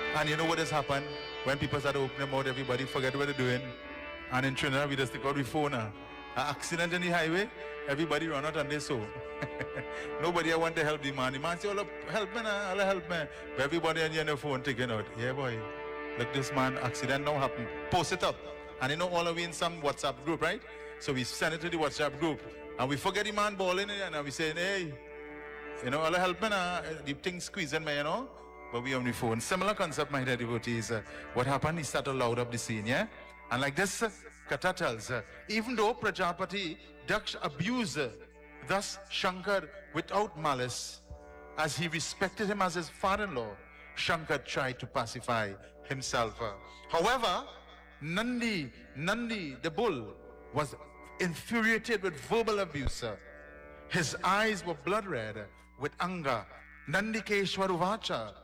And you know what has happened? When people start to open their mouth, everybody forget what they're doing. And in Trinidad, we just take out the phone. An accident on the highway, everybody run out and they so. Nobody want to help the man. The man say, oh, help me now, help me. But everybody on your phone taking out. Yeah, boy. Look, this man, accident now happened. Post it up. And you know, all of we in some WhatsApp group, right? So we send it to the WhatsApp group. And we forget the man balling it. And we say, hey, you know, Allah help me now. The thing squeezing me, you know. But we on the phone. Similar concept, my dear devotees. What happened? He started loud up the scene, yeah? And like this, Katha tells, even though Prajapati Daksh abused thus Shankar without malice, as he respected him as his father-in-law, Shankar tried to pacify himself. However, Nandi, the bull, was infuriated with verbal abuse. His eyes were blood red with anger. Nandikeshwar Uvacha,